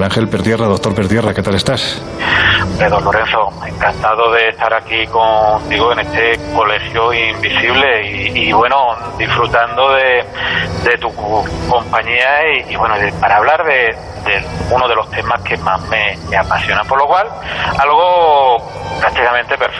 Ángel Pertierra, doctor Pertierra, ¿qué tal estás? Don Lorenzo, encantado de estar aquí contigo en este colegio invisible y bueno, disfrutando de tu compañía y bueno, para hablar de uno de los temas que más me apasiona, por lo cual algo prácticamente perfecto.